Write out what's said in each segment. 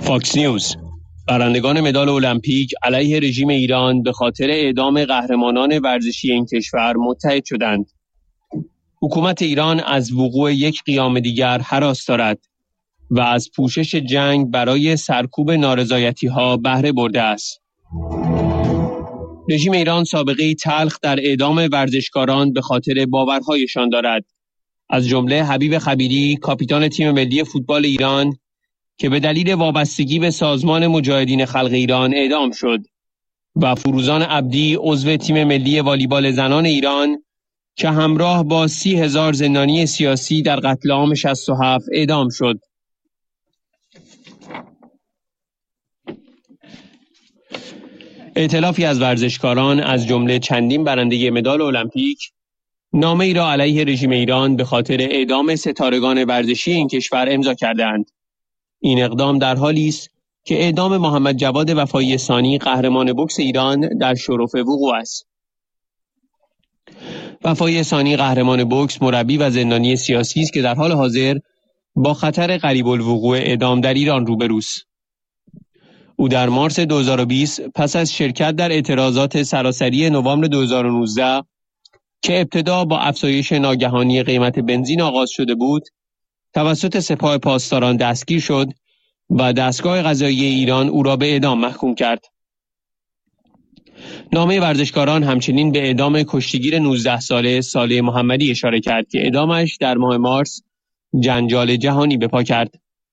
فاکس نیوز: برندگان مدال المپیک علیه رژیم ایران به خاطر اعدام قهرمانان ورزشی این کشور متحد شدند. حکومت ایران از وقوع یک قیام دیگر هراس دارد و از پوشش جنگ برای سرکوب نارضایتی‌ها بهره برده است. رژیم ایران سابقه تلخ در اعدام ورزشکاران به خاطر باورهایشان دارد. از جمله حبیب خبیری، کاپیتان تیم ملی فوتبال ایران، که به دلیل وابستگی به سازمان مجاهدین خلق ایران اعدام شد، و فروزان عبدی، عضو تیم ملی والیبال زنان ایران، که همراه با 30,000 زندانی سیاسی در قتل عام 67 اعدام شد. ائتلافی از ورزشکاران از جمله چندین برنده مدال المپیک نامه ای را علیه رژیم ایران به خاطر اعدام ستارگان ورزشی این کشور امضا کردند. این اقدام در حالی است که اعدام محمد جواد وفایی ثانی، قهرمان بوکس ایران، در شرف وقوع است. وفایی ثانی، قهرمان بوکس، مربی و زندانی سیاسی است که در حال حاضر با خطر قریب الوقوع اعدام در ایران روبروست. او در مارس 2020 پس از شرکت در اعتراضات سراسری نوامبر 2019 که ابتدا با افزایش ناگهانی قیمت بنزین آغاز شده بود، توسط سپاه پاسداران دستگیر شد و دستگاه قضایی ایران او را به اعدام محکوم کرد. نامه ورزشکاران همچنین به اعدام کشتیگیر 19 ساله صالح محمدی اشاره کرد که اعدامش در ماه مارس جنجال جهانی به پا کرد.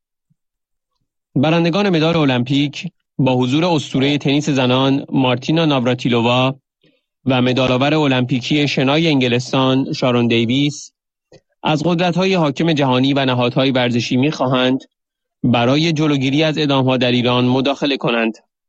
برندگان مدال المپیک با حضور اسطوره تنیس زنان مارتینا ناوراتیلووا و مدال‌آور المپیکی شنای انگلستان شارون دیویس از قدرت‌های حاکم جهانی و نهادهای ورزشی می‌خواهند برای جلوگیری از اعدام‌ها در ایران مداخله کنند.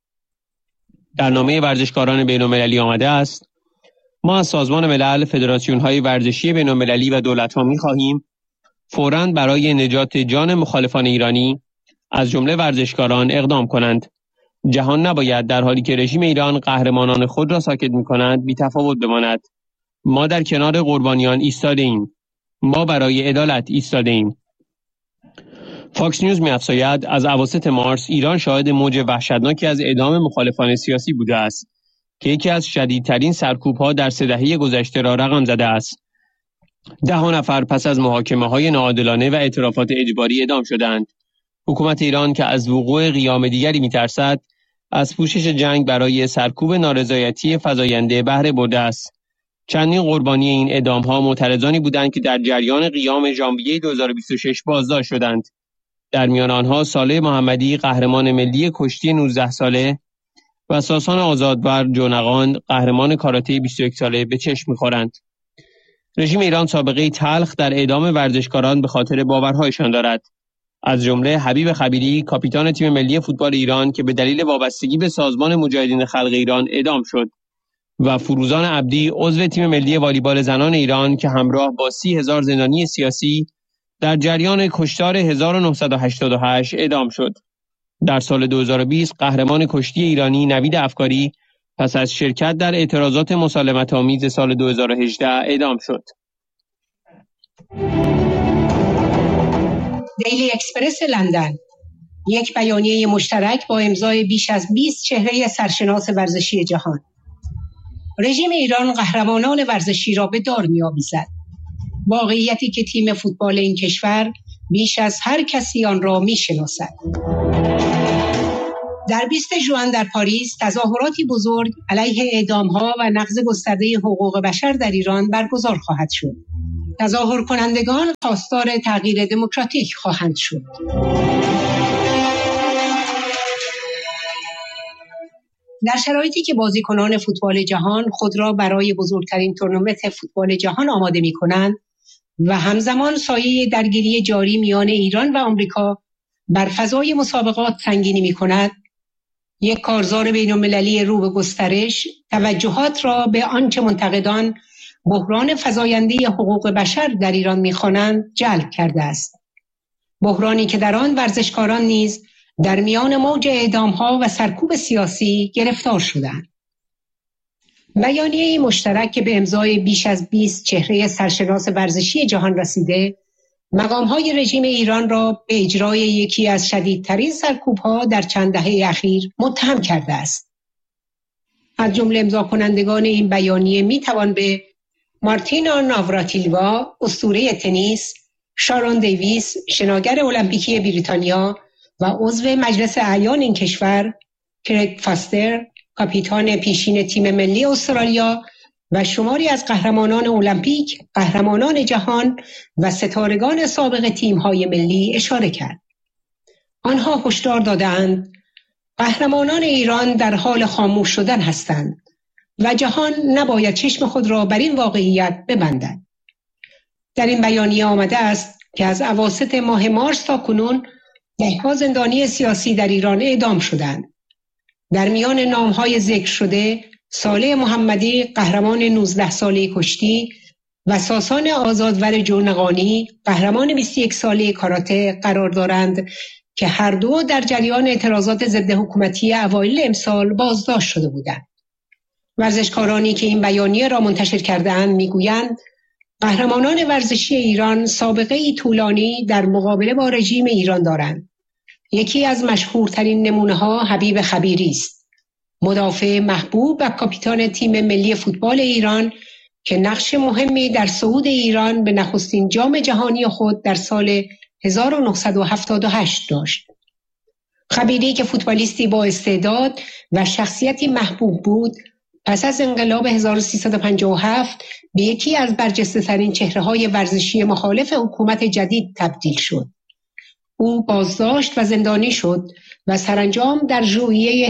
در نامه ورزشکاران بین‌المللی آمده است: ما از سازمان ملل، فدراسیون‌های ورزشی بین‌المللی و دولت‌ها می‌خواهیم فوراً برای نجات جان مخالفان ایرانی از جمله ورزشکاران اقدام کنند. جهان نباید در حالی که رژیم ایران قهرمانان خود را ساکت می‌کند بی‌تفاوت بماند. ما در کنار قربانیان ایستاده‌ایم. ما برای عدالت ایستاده‌ایم. فاکس نیوز می‌افزاید از اواسط مارس ایران شاهد موج وحشتناکی از اعدام مخالفان سیاسی بوده است که یکی از شدیدترین سرکوب‌ها در 3 دهه گذشته را رقم زده است. 10 نفر پس از محاکمه‌های ناعادلانه و اعترافات اجباری اعدام شدند. حکومت ایران که از وقوع قیام دیگری می‌ترسد، از پوشش جنگ برای سرکوب نارضایتی فزاینده بهره برده است. چندین قربانی این اعدام‌ها معترضانی بودند که در جریان قیام ژانویه 2026 بازداشت شدند. در میان آنها صالح محمدی، قهرمان ملی کشتی 19 ساله، و ساسان آزادور جونقان، قهرمان کاراته 21 ساله به چشم می‌خورند. رژیم ایران سابقه تلخ در اعدام ورزشکاران به خاطر باورهایشان دارد. از جمله حبیب خبیری، کاپیتان تیم ملی فوتبال ایران که به دلیل وابستگی به سازمان مجاهدین خلق ایران اعدام شد، و فروزان عبدی، عضو تیم ملی والیبال زنان ایران که همراه با 30,000 زندانی سیاسی در جریان کشتار 1988 اعدام شد. در سال 2020 قهرمان کشتی ایرانی نوید افکاری پس از شرکت در اعتراضات مسالمت‌آمیز سال 2018 اعدام شد. دیلی اکسپرس لندن یک بیانیه مشترک با امضای بیش از 20 چهره سرشناس ورزشی جهان. رژیم ایران قهرمانان ورزشی را به دار می‌آویزد. واقعیتی که تیم فوتبال این کشور بیش از هر کسی آن را می‌شناسد. در 20 ژوئن در پاریس تظاهراتی بزرگ علیه اعدام‌ها و نقض گسترده حقوق بشر در ایران برگزار خواهد شد. تظاهر کنندگان خواستار تغییر دموکراتیک خواهند شد. در شرایطی که بازیکنان فوتبال جهان خود را برای بزرگترین تورنمنت فوتبال جهان آماده می‌کنند و همزمان سایه درگیری جاری میان ایران و آمریکا بر فضای مسابقات سنگینی می‌کند، یک کارزار بین‌المللی رو به گسترش توجهات را به آنچه منتقدان بحران فزاینده حقوق بشر در ایران می‌خوانند جلب کرده است. بحرانی که در آن ورزشکاران نیز در میان موج اعدام‌ها و سرکوب سیاسی گرفتار شدند. بیانیه مشترک که به امضای بیش از 20 چهره سرشناس ورزشی جهان رسیده، مقام‌های رژیم ایران را به اجرای یکی از شدیدترین سرکوب‌ها در چند دهه اخیر متهم کرده است. از جمله امضا کنندگان این بیانیه میتوان به مارتینا ناوراتیلوا، اسطوره تنیس، شارون دیویس، شناگر المپیکی بریتانیا و عضو مجلس اعیان این کشور، کریگ فاستر، کاپیتان پیشین تیم ملی استرالیا و شماری از قهرمانان المپیک، قهرمانان جهان و ستارگان سابق تیم‌های ملی اشاره کرد. آنها هشدار دادند قهرمانان ایران در حال خاموش شدن هستند و جهان نباید چشم خود را بر این واقعیت ببندد. در این بیانیه آمده است که از اواسط ماه مارس تا کنون 10 زندانی سیاسی در ایران اعدام شدند. در میان نام‌های ذکر شده صالح محمدی، قهرمان 19 ساله کشتی و ساسان آزادور جونقانی، قهرمان 21 ساله کاراته قرار دارند که هر دو در جریان اعتراضات ضد حکومتی اوایل امسال بازداشت شده بودند. ورزشکارانی که این بیانیه را منتشر کرده‌اند میگویند قهرمانان ورزشی ایران سابقه ای طولانی در مقابله با رژیم ایران دارند. یکی از مشهورترین نمونه‌ها حبیب خبیری است، مدافع محبوب و کاپیتان تیم ملی فوتبال ایران که نقش مهمی در صعود ایران به نخستین جام جهانی خود در سال 1978 داشت. خبیری که فوتبالیستی با استعداد و شخصیتی محبوب بود، پس از انقلاب 1357 به یکی از برجسته‌ترین چهره‌های ورزشی مخالف حکومت جدید تبدیل شد. او بازداشت و زندانی شد و سرانجام در ژوئیه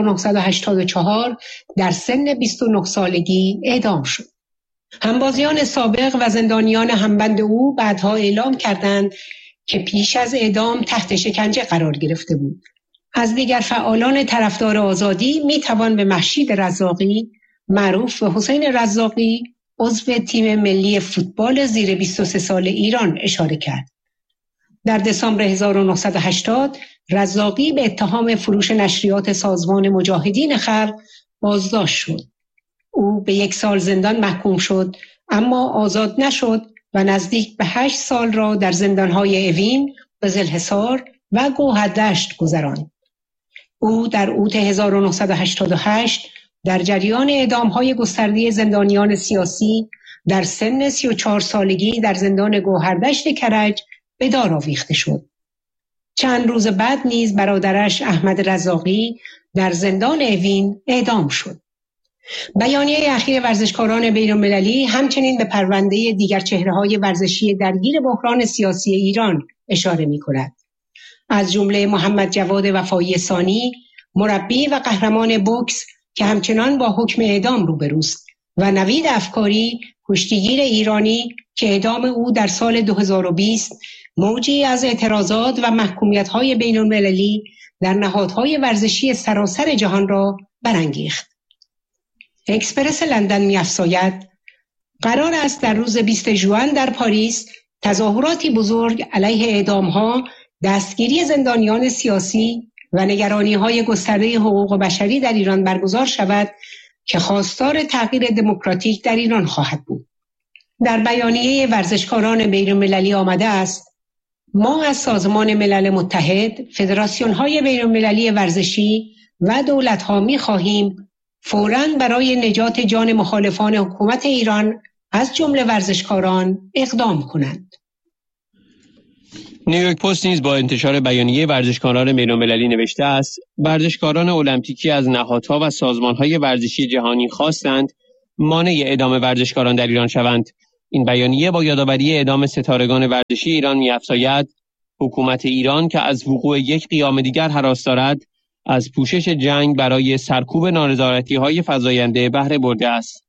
1984 در سن 29 سالگی اعدام شد. همبازیان سابق و زندانیان همبند او بعدها اعلام کردند که پیش از اعدام تحت شکنجه قرار گرفته بود. از دیگر فعالان طرفدار آزادی میتوان به مهشید رزاقی، معروف به حسین رزاقی، عضو تیم ملی فوتبال زیر 23 سال ایران اشاره کرد. در دسامبر 1980 رزاقی به اتهام فروش نشریات سازمان مجاهدین خلق بازداشت شد. او به 1 سال زندان محکوم شد اما آزاد نشد و نزدیک به 8 سال را در زندانهای اوین، قزلحصار و گوهردشت گذراند. او در اوت 1988 در جریان اعدام‌های گسترده زندانیان سیاسی در سن 34 سالگی در زندان گوهردشت کرج به دار آویخته شد. چند روز بعد نیز برادرش احمد رزاقی در زندان اوین اعدام شد. بیانیه اخیر ورزشکاران بین‌المللی همچنین به پرونده دیگر چهره‌های ورزشی درگیر بحران سیاسی ایران اشاره می‌کند. از جمله محمد جواد وفایی ثانی، مربی و قهرمان بوکس که همچنان با حکم اعدام روبروست، و نوید افکاری، کشتیگیر ایرانی که اعدام او در سال 2020 موجی از اعتراضات و محکومیت‌های بین‌المللی در نهادهای ورزشی سراسر جهان را برانگیخت. اکسپرس لندن می‌افزاید قرار است در روز 20 ژوئن در پاریس تظاهراتی بزرگ علیه اعدام‌ها، دستگیری زندانیان سیاسی و نگرانی‌های گسترده حقوق بشری در ایران برگزار شود که خواستار تغییر دموکراتیک در ایران خواهد بود. در بیانیه ورزشکاران بین‌المللی آمده است ما از سازمان ملل متحد، فدراسیون‌های بین‌المللی ورزشی و دولت‌ها می‌خواهیم فوراً برای نجات جان مخالفان حکومت ایران از جمله ورزشکاران اقدام کنند. نیویورک پست نیز با انتشار بیانیه ورزشکاران بین‌المللی نوشته است ورزشکاران المپیکی از نهادها و سازمان‌های ورزشی جهانی خواستند مانع اعدام ورزشکاران در ایران شوند. این بیانیه با یادآوری اعدام ستارگان ورزشی ایران می‌افزاید حکومت ایران که از وقوع یک قیام دیگر هراس دارد از پوشش جنگ برای سرکوب نارضایتی‌های فزاینده بهره برده است.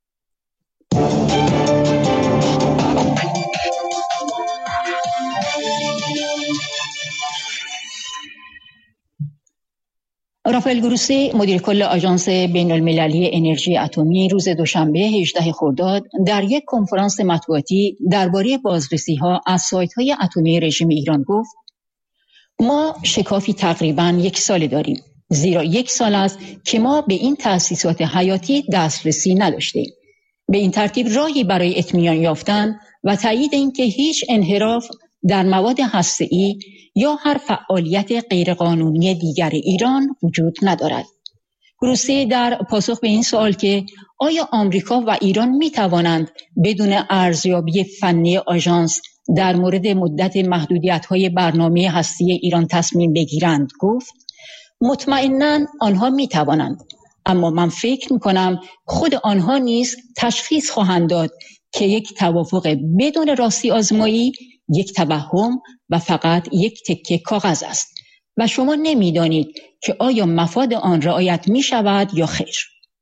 رافائل گروسی، مدیر کل آژانس بین‌المللی انرژی اتمی، روز دوشنبه 18 خرداد در یک کنفرانس مطبوعاتی درباره بازرسی‌ها از سایت‌های اتمی رژیم ایران گفت: ما شکافی تقریباً 1 ساله داریم، زیرا 1 سال است که ما به این تأسیسات حیاتی دسترسی نداشتیم. به این ترتیب راهی برای اطمینان یافتن و تایید اینکه هیچ انحراف در مواد هسته‌ای یا هر فعالیت غیرقانونی دیگر ایران وجود ندارد. گروسه در پاسخ به این سوال که آیا آمریکا و ایران می توانند بدون ارزیابی فنی آژانس در مورد مدت محدودیت‌های برنامه هسته ایران تصمیم بگیرند گفت مطمئناً آنها می توانند، اما من فکر می کنم خود آنها نیز تشخیص خواهند داد که یک توافق بدون راستی آزمایی یک توهم و فقط یک تکه کاغذ است و شما نمی‌دانید که آیا مفاد آن رعایت می شود یا خیر.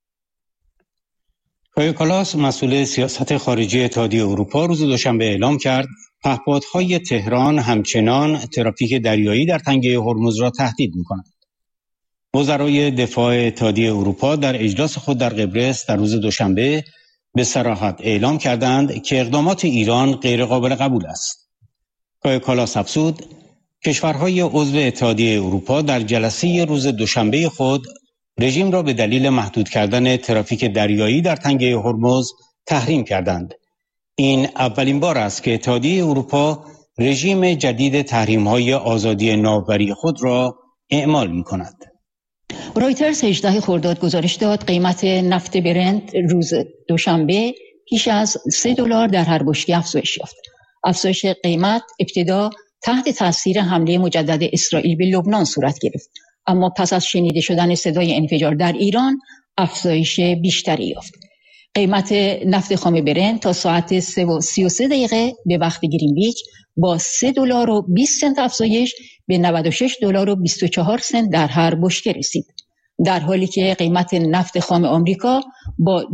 کایا کالاس مسئول سیاست خارجی اتحادیه اروپا روز دوشنبه اعلام کرد پهپادهای تهران همچنان ترافیک دریایی در تنگه هرمز را تهدید می‌کنند. وزرای دفاع اتحادیه اروپا در اجلاس خود در قبرس در روز دوشنبه به صراحت اعلام کردند که اقدامات ایران غیرقابل قبول است. کایا کالاس افزود کشورهای عضو اتحادیه اروپا در جلسه روز دوشنبه خود رژیم را به دلیل محدود کردن ترافیک دریایی در تنگه هرمز تحریم کردند. این اولین بار است که اتحادیه اروپا رژیم جدید تحریم‌های آزادی ناوبری خود را اعمال می‌کند. رویترز 18 خرداد گزارش داد قیمت نفت برنت روز دوشنبه بیش از $3 در هر بشکه افزایش یافت. افزایش قیمت ابتدا تحت تاثیر حمله مجدد اسرائیل به لبنان صورت گرفت، اما پس از شنیده شدن صدای انفجار در ایران افزایش بیشتری یافت. قیمت نفت خام برنت تا ساعت 3:33 به وقت گرینویچ با $3.20 افزایش به $96.24 در هر بشکه رسید، در حالی که قیمت نفت خام آمریکا با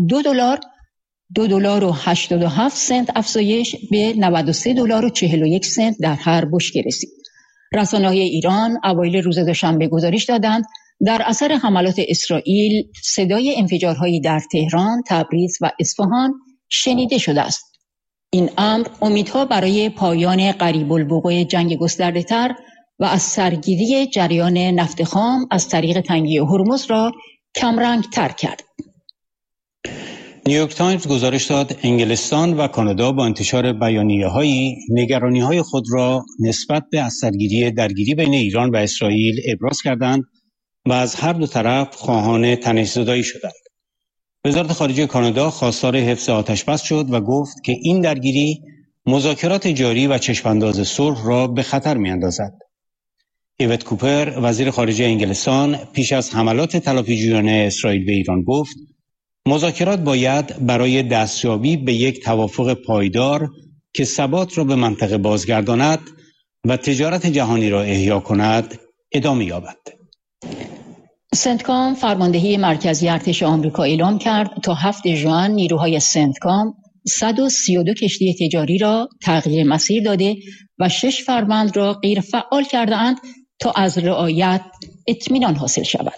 $2.87 افزایش به $93.41 در هر بشکه رسید. رسانه‌های ایران اوایل روز دوشنبه گزارش دادند در اثر حملات اسرائیل صدای انفجارهایی در تهران، تبریز و اصفهان شنیده شده است. این امر امیدها برای پایان قریب الوقوع جنگ گسترده‌تر و از سرگیری جریان نفت خام از طریق تنگه هرمز را کمرنگ‌تر کرد. نیویورک تایمز گزارش داد انگلستان و کانادا با انتشار بیانیه‌هایی نگرانی‌های خود را نسبت به از سرگیری درگیری بین ایران و اسرائیل ابراز کردند و از هر دو طرف خواهان تنش‌زدایی شدند. وزارت خارجه کانادا خواستار حفظ آتش‌بس شد و گفت که این درگیری مذاکرات جاری و چشم‌انداز صلح را به خطر می‌اندازد. ایوت کوپر وزیر خارجه انگلستان پیش از حملات تلافی‌جویانه اسرائیل به ایران گفت مذاکرات باید برای دستیابی به یک توافق پایدار که ثبات را به منطقه بازگرداند و تجارت جهانی را احیا کند ادامه یابد. سنتکام فرماندهی مرکزی ارتش آمریکا اعلام کرد تا 7 ژوئن نیروهای سنتکام 132 کشتی تجاری را تغییر مسیر داده و 6 فروند را غیر فعال کرده اند تا از رعایت اطمینان حاصل شود.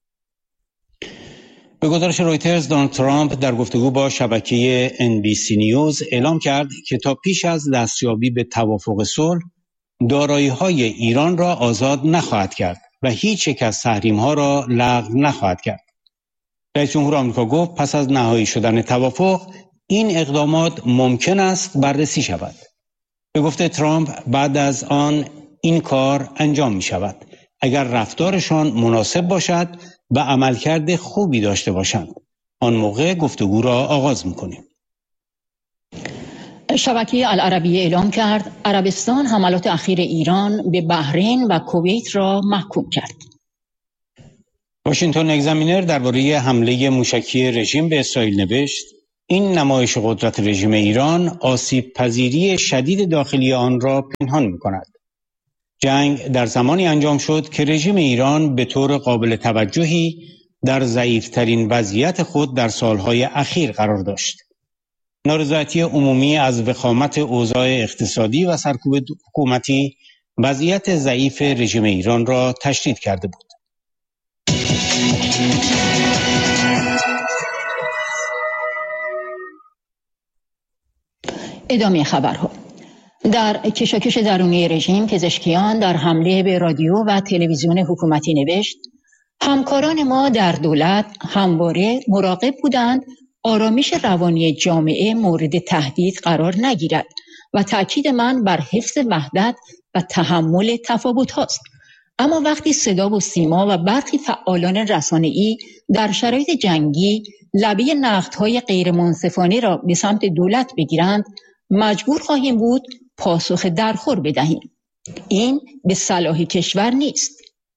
به گزارش رویترز دونالد ترامپ در گفتگو با شبکه NBC نیوز اعلام کرد که تا پیش از دستیابی به توافق صلح دارایی‌های ایران را آزاد نخواهد کرد و هیچ یک از تحریم‌ها را لغو نخواهد کرد. رئیس جمهور آمریکا گفت پس از نهایی شدن توافق این اقدامات ممکن است بررسی شود. به گفته ترامپ بعد از آن این کار انجام می شود اگر رفتارشان مناسب باشد و عملکرد خوبی داشته باشند. آن موقع گفتگو را آغاز می‌کنیم. شبکه العربیه اعلام کرد عربستان حملات اخیر ایران به بحرین و کویت را محکوم کرد. واشنگتن اگزامینر درباره حمله موشکی رژیم به اسرائیل نوشت این نمایش قدرت رژیم ایران آسیب پذیری شدید داخلی آن را پنهان می‌کند. جنگ در زمانی انجام شد که رژیم ایران به طور قابل توجهی در ضعیف‌ترین وضعیت خود در سالهای اخیر قرار داشت. نارضایتی عمومی از وخامت اوضاع اقتصادی و سرکوب حکومتی وضعیت ضعیف رژیم ایران را تشدید کرده بود. ادامه خبرها. در کشاکش درونی رژیم پزشکیان در حمله به رادیو و تلویزیون حکومتی نوشت همکاران ما در دولت همواره مراقب بودند آرامش روانی جامعه مورد تهدید قرار نگیرد و تأکید من بر حفظ وحدت و تحمل تفاوت هاست. اما وقتی صدا و سیما و برخی فعالان رسانه‌ای در شرایط جنگی لبه نقدهای غیر منصفانه را به سمت دولت بگیرند، مجبور خواهیم بود پاسخ درخور بدهیم. این به صلاح کشور نیست.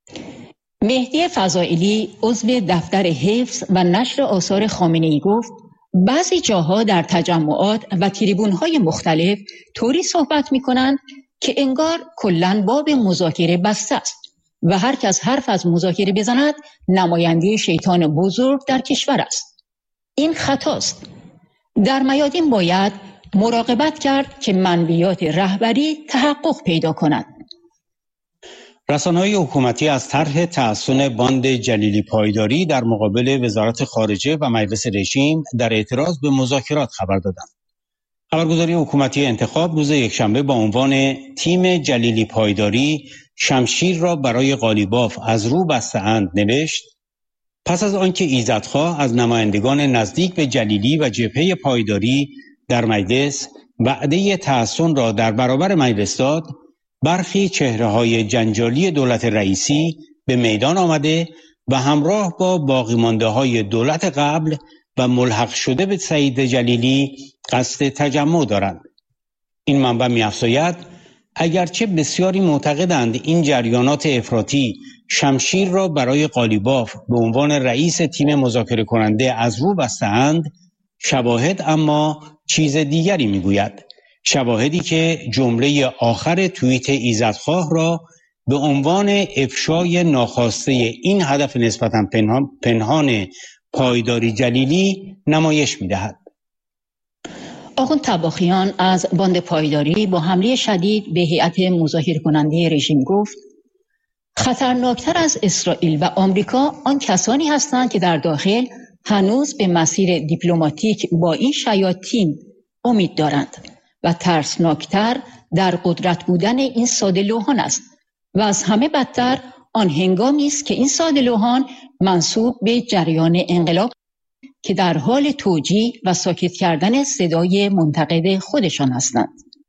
مهدی فضائلی عضو دفتر حفظ و نشر آثار خامنه‌ای گفت بعضی جاها در تجمعات و تریبون‌های مختلف طوری صحبت می‌کنند که انگار کلاً باب مذاکره بسته است و هر کس حرف از مذاکره بزند نماینده شیطان بزرگ در کشور است. این خطاست. در میادین باید مراقبت کرد که منویات رهبری تحقق پیدا کند. رسانه‌های حکومتی از طرح تحسن باند جلیلی پایداری در مقابل وزارت خارجه و مجلس رژیم در اعتراض به مذاکرات خبر دادند. خبرگزاری حکومتی انتخاب روز یکشنبه با عنوان تیم جلیلی پایداری شمشیر را برای قالیباف از رو بسته‌اند نوشت: پس از آنکه ایزدخواه از نمایندگان نزدیک به جلیلی و جبهه پایداری در مجلس وعده تحسن را در برابر مجلس داد، برخی چهره‌های جنجالی دولت رئیسی به میدان آمده و همراه با باقیمانده‌های دولت قبل و ملحق شده به سعید جلیلی قصد تجمع دارند. این منبع می‌افزاید اگرچه بسیاری معتقدند این جریانات افراطی شمشیر را برای قالیباف به عنوان رئیس تیم مذاکره کننده از رو بسته‌اند، شواهد اما چیز دیگری میگوید. شواهدی که جمله آخر توییت ایزدخواه را به عنوان افشای ناخواسته این هدف نسبتاً پنهان پایداری جلیلی نمایش می‌دهد. آخوند طباخیان از باند پایداری با حمله شدید به هیئت مذاکره کننده رژیم گفت خطرناکتر از اسرائیل و آمریکا آن کسانی هستند که در داخل هنوز به مسیر دیپلماتیک با این شیاطین امید دارند و ترسناکتر در قدرت بودن این ساده‌لوحان است و از همه بدتر آن هنگامی است که این ساده‌لوحان منسوب به جریان انقلاب که در حال توجیه و ساکت کردن صدای منتقد خودشان هستند.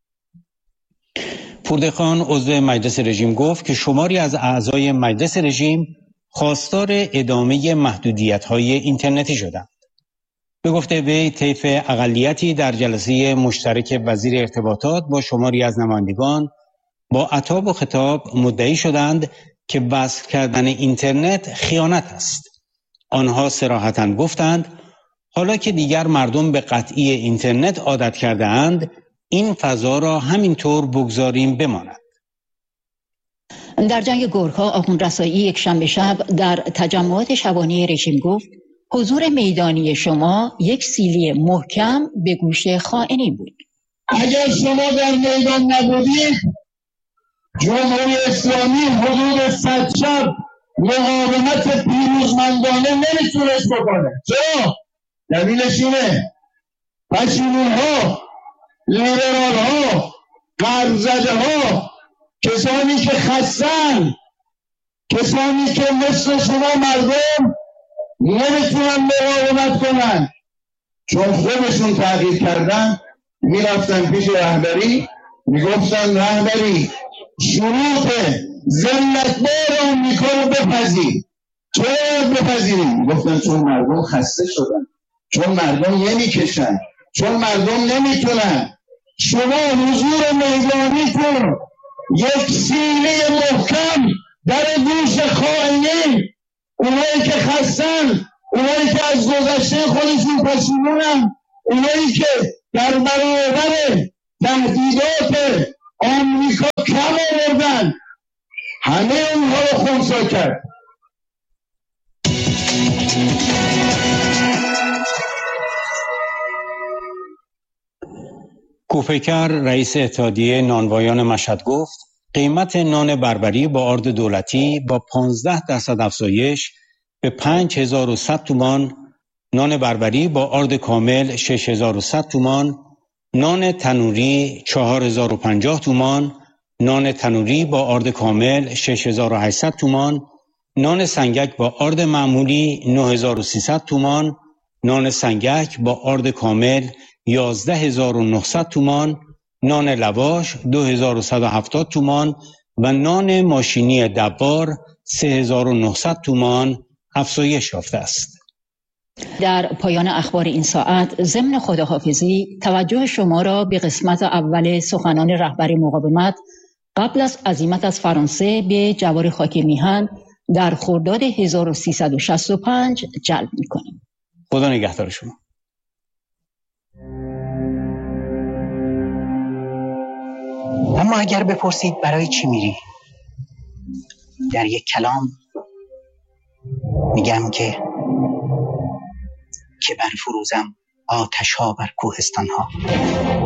پوردخان عضو مجلس رژیم گفت که شماری از اعضای مجلس رژیم خواستار ادامه محدودیت‌های اینترنتی شدند. به گفته وی طیف اقلیتی در جلسه مشترک وزیر ارتباطات با شماری از نمایندگان با عتاب و خطاب مدعی شدند که وصل کردن اینترنت خیانت است. آنها صراحتاً گفتند حالا که دیگر مردم به قطعی اینترنت عادت کرده اند، این فضا را همینطور بگذاریم بماند. در جنگ گورکا آخوند رسایی یک شنبه شب در تجمعات شبانه رژیم گفت حضور میدانی شما یک سیلی محکم به گوش خائنی بود. اگر شما در میدان نبودید جمهوری اسلامی حدود 100 شب مقاومت پیروزمندانه نمیتونست بکنه. چرا؟ دلیلش اینه پشیمون ها، لیبرال ها، غرب‌زده ها، کسانی که خستن، کسانی که مثل شما مردم نمیتونن مقاومت کنن، چون خودشون تغییر کردن میرفتن پیش رهبری میگفتن رهبری شروط ذلتبار آمریکا رو بپذیر. چرا بپذیریم؟ گفتن چون مردم خسته شدن، چون مردم نمیکشن، چون مردم نمیتونن. شما حضور میدانیتون یک سیلی محکم در گوش خائنین، اونایی که خستن، اونایی که از گذشته خودشون پشیمونن، اونایی که در برابر تهدیدات آمریکا کم آوردن، همه اونها رو خنثی کرد. کوفه‌کر رئیس اتحادیه نانوایان مشهد گفت قیمت نان بربری با آرد دولتی با 15% افزایش به 5100 تومان، نان بربری با آرد کامل 6100 تومان، نان تنوری 4050 تومان، نان تنوری با آرد کامل 6800 تومان، نان سنگک با آرد معمولی 9300 تومان، نان سنگک با آرد کامل 11900 تومان، نان لواش 2170 تومان و نان ماشینی دوار 3900 تومان افزایش یافته است. در پایان اخبار این ساعت ضمن خداحافظی توجه شما را به قسمت اول سخنان رهبر مقاومت قبل از عزیمت از فرانسه به جوار خاک میهن در خرداد 1365 جلب می‌کنیم. خدا نگهدار شما. اما اگر بپرسید برای چی میری؟ در یک کلام میگم که برفروزم آتش‌ها بر کوهستان‌ها.